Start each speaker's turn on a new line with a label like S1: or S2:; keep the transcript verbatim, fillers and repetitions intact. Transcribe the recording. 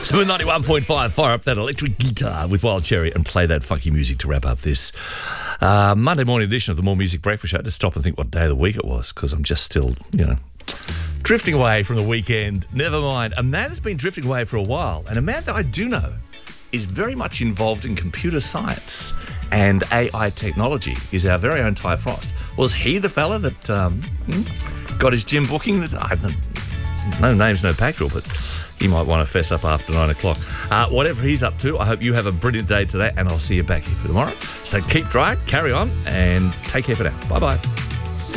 S1: Smooth ninety-one point five, fire up that electric guitar with Wild Cherry and play that funky music to wrap up this uh, Monday morning edition of the More Music Breakfast Show. To stop and think what day of the week it was, because I'm just still, you know, drifting away from the weekend. Never mind. A man has been drifting away for a while, and a man that I do know is very much involved in computer science and A I technology is our very own Ty Frost. Was he the fella that um, got his gym booking? That I don't, no names, no packerel, but he might want to fess up after nine o'clock. Uh, whatever he's up to, I hope you have a brilliant day today, and I'll see you back here for tomorrow. So keep dry, carry on, and take care for now. Bye-bye.